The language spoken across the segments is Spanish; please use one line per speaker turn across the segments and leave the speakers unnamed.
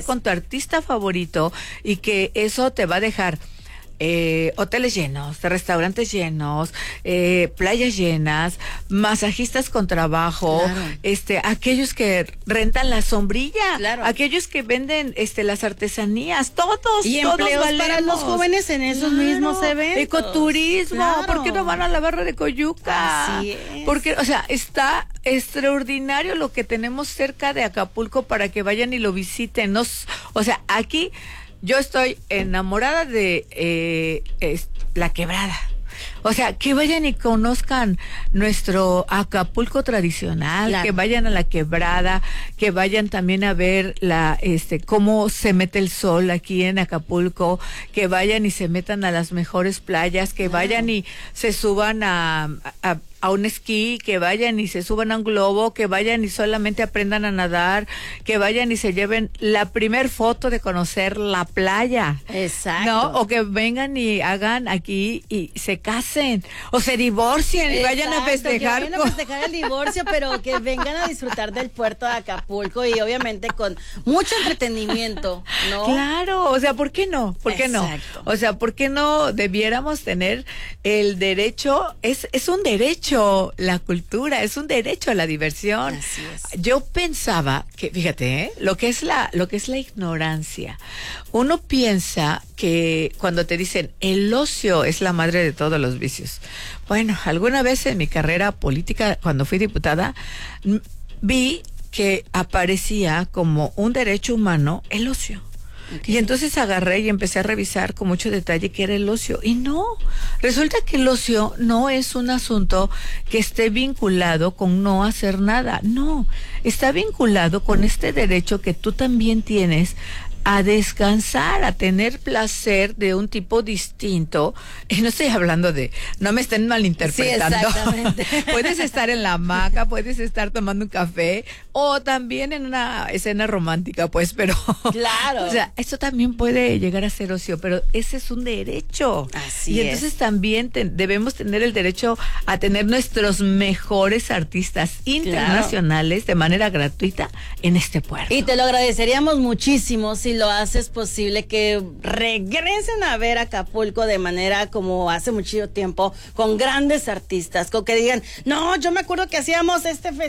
con tu artista favorito y que eso te va a dejar hoteles llenos, restaurantes llenos, playas llenas, masajistas con trabajo, claro. Aquellos que rentan la sombrilla, claro. Aquellos que venden las artesanías, todos
empleos
valemos.
Para los jóvenes en esos mismos eventos.
Ecoturismo, claro. ¿Por qué no van a la Barra de Coyuca?
Así es.
Porque, está extraordinario lo que tenemos cerca de Acapulco para que vayan y lo visiten. Aquí yo estoy enamorada de La Quebrada. Que vayan y conozcan nuestro Acapulco tradicional, claro. Que vayan a La Quebrada, que vayan también a ver cómo se mete el sol aquí en Acapulco, que vayan y se metan a las mejores playas, que vayan y se suban a un esquí, que vayan y se suban a un globo, que vayan y solamente aprendan a nadar, que vayan y se lleven la primer foto de conocer la playa.
Exacto.
¿No? O que vengan y hagan aquí y se casen, o se divorcien y vayan a festejar.
Que vayan a festejar el divorcio, pero que vengan a disfrutar del puerto de Acapulco y obviamente con mucho entretenimiento, ¿no?
Claro, ¿por qué no? ¿Por qué no? ¿Por qué no debiéramos tener el derecho? Es un derecho la cultura, es un derecho a la diversión.
Así es.
Yo pensaba que, fíjate, lo que es la ignorancia. Uno piensa que cuando te dicen el ocio es la madre de todos los vicios. Bueno, alguna vez en mi carrera política, cuando fui diputada, vi que aparecía como un derecho humano el ocio. Okay. Y entonces agarré y empecé a revisar con mucho detalle qué era el ocio. Y no, resulta que el ocio no es un asunto que esté vinculado con no hacer nada. No, está vinculado con este derecho que tú también tienes a descansar, a tener placer de un tipo distinto. Y no estoy hablando no me estén malinterpretando.
Sí, exactamente.
Puedes estar en la hamaca, puedes estar tomando un café o también en una escena romántica, pero
claro.
Esto también puede llegar a ser ocio, pero ese es un derecho.
Así es.
Entonces también debemos tener el derecho a tener nuestros mejores artistas internacionales de manera gratuita en este puerto.
Y te lo agradeceríamos muchísimo si lo haces posible que regresen a ver Acapulco de manera como hace mucho tiempo, con grandes artistas, con que digan, no, yo me acuerdo que hacíamos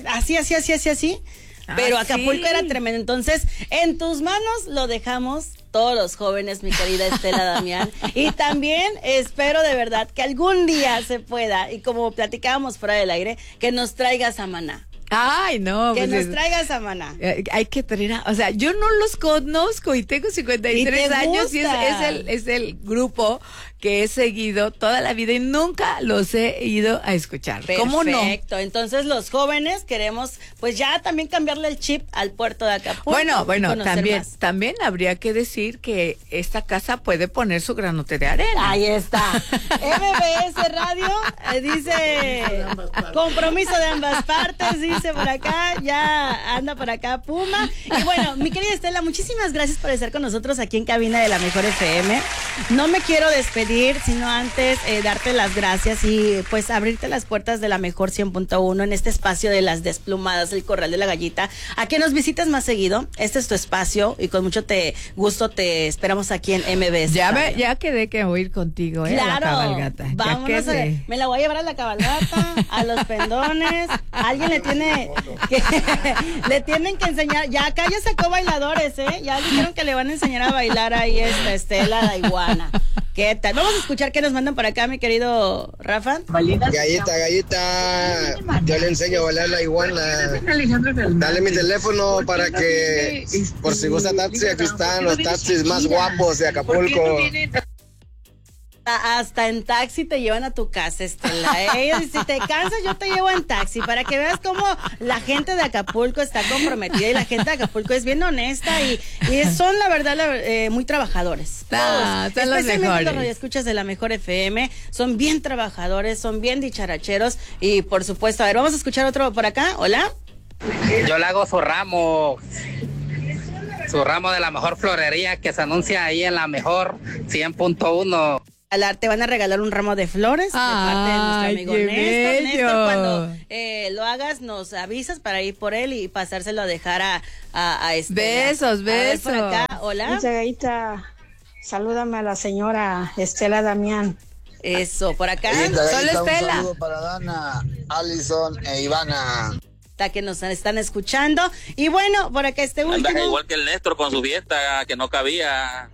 así. Pero Acapulco era tremendo. Entonces, en tus manos lo dejamos todos los jóvenes, mi querida Estela Damián. Y también espero de verdad que algún día se pueda, y como platicábamos fuera del aire, que nos traigas a Maná.
Ay, no.
Que nos traigas a Maná.
Hay que traer yo no los conozco y tengo 53 años y es el grupo que he seguido toda la vida y nunca los he ido a escuchar.
Perfecto.
¿Cómo no?
Entonces los jóvenes queremos pues ya también cambiarle el chip al puerto de Acapulco.
Bueno, también habría que decir que esta casa puede poner su granote de arena.
Ahí está. MBS Radio dice compromiso de ambas partes, dice por acá, ya anda por acá Puma. Y bueno, mi querida Estela, muchísimas gracias por estar con nosotros aquí en cabina de La Mejor FM. No me quiero despedir, sino antes darte las gracias y pues abrirte las puertas de La Mejor 100.1 en este espacio de las desplumadas, el Corral de la Gallita, a que nos visites más seguido. Este es tu espacio y con mucho gusto te esperamos aquí en MBS.
Ya quedé que voy a ir contigo,
claro,
a la cabalgata.
Vámonos me la voy a llevar a la cabalgata, a los pendones. Alguien le tienen que enseñar. Ya acá ya sacó bailadores, ya dijeron que le van a enseñar a bailar ahí esta Estela la iguana. ¿Qué tal? Vamos a escuchar qué nos mandan por acá, mi querido Rafa.
Gallita, yo le enseño a bailar la iguana. Dale mi teléfono para que, por si gusta taxi, aquí están los taxis más guapos de Acapulco.
Hasta en taxi te llevan a tu casa, Estela. Si te cansas, yo te llevo en taxi para que veas cómo la gente de Acapulco está comprometida y la gente de Acapulco es bien honesta y son, la verdad, muy trabajadores.
Son los mejores.
Los radioescuchas de La Mejor FM son bien trabajadores, son bien dicharacheros y, por supuesto, a ver, vamos a escuchar otro por acá. Hola.
Yo le hago su ramo de la mejor florería que se anuncia ahí en La Mejor 100.1.
Te van a regalar un ramo de flores de parte de nuestro amigo Néstor. Néstor, cuando lo hagas, nos avisas para ir por él y pasárselo a dejar a Estela.
Besos.
A ver, por acá. Hola.
Dice Gallita, salúdame a la señora Estela Damián.
Eso, por acá.
Solo Estela.
Un saludo para Dana, Alison e Ivana.
Que nos están escuchando. Y bueno, por acá último.
Andas igual que el Néstor con su fiesta, que no cabía.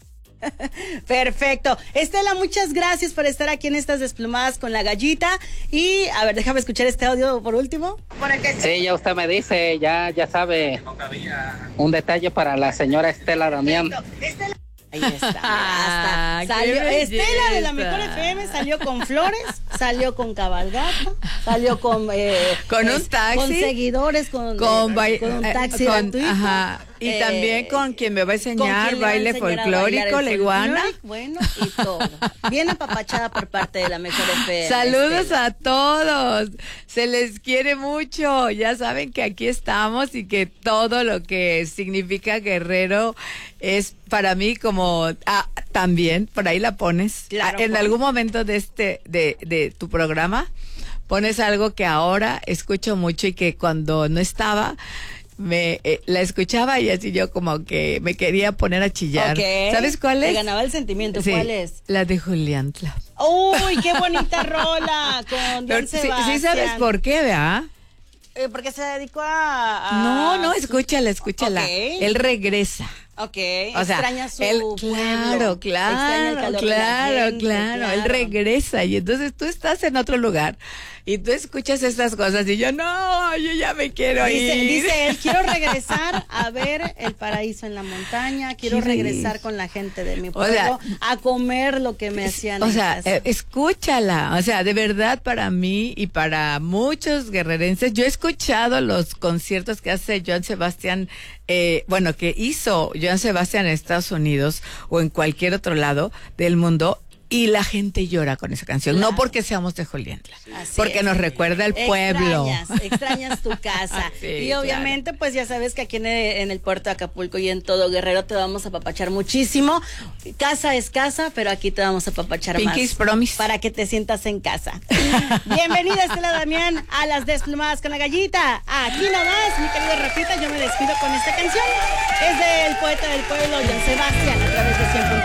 Perfecto. Estela, muchas gracias por estar aquí en estas Desplumadas con la Gallita. Y a ver, déjame escuchar este audio por último.
Sí, ya usted me dice, ya sabe.
No cabía.
Un detalle para la señora Estela Damián.
Ahí está. Salió Estela de la Mejor FM, salió con flores, salió con cabalgata, salió con
un taxi,
con seguidores, con un taxi gratuito.
Ajá. Y también con quien me va a enseñar baile folclórico, la iguana.
Bueno, y todo. Bien apapachada por parte de la Mejor FM.
Saludos
Estela.
a todos. Se les quiere mucho. Ya saben que aquí estamos y que todo lo que significa Guerrero es para mí como también por ahí la pones.
Claro,
En algún momento de tu programa pones algo que ahora escucho mucho y que cuando no estaba la escuchaba y así yo como que me quería poner a chillar.
Okay.
¿Sabes cuál es?
Te ganaba el sentimiento.
Sí,
¿Cuál es?
la de Juliantla.
Uy, qué bonita rola con Don Sebastián.
Sí sabes por qué, ¿verdad?
Porque se dedicó a...
No, escúchala.
Okay.
Él regresa.
Ok,
O sea,
extraña su
él,
pueblo. Extraña el calor de la gente,
claro, él regresa y entonces tú estás en otro lugar y tú escuchas estas cosas y yo ya me quiero ir.
Dice él, quiero regresar a ver el paraíso en la montaña, quiero regresar con la gente de mi pueblo, a comer lo que me hacían en casa.
Escúchala, o sea, de verdad para mí y para muchos guerrerenses, yo he escuchado los conciertos que hace Joan Sebastián, que hizo Joan Sebastián en Estados Unidos o en cualquier otro lado del mundo y la gente llora con esa canción,
claro.
No porque seamos de Juliantla, porque
es.
Nos recuerda el pueblo.
Extrañas tu casa.
Sí,
y obviamente, pues ya sabes que aquí en el puerto de Acapulco y en todo Guerrero te vamos a apapachar muchísimo. Casa es casa, pero aquí te vamos a apapachar
Pinky's
más.
Promise.
Para que te sientas en casa. Bienvenida, Estela Damián, a las Desplumadas con la Gallita. Aquí nomás, mi querida Rafita, yo me despido con esta canción. Es del poeta del pueblo, Joan Sebastián, a través de 100.1.